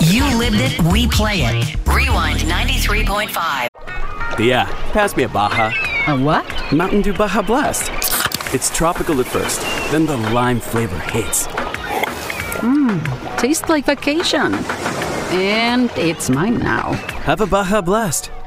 You lived it, we play it. Rewind 93.5. Yeah, pass me a Baja. A what? Mountain Dew Baja Blast. It's tropical at first, then the lime flavor hits. Tastes like vacation. And it's mine now. Have a Baja Blast.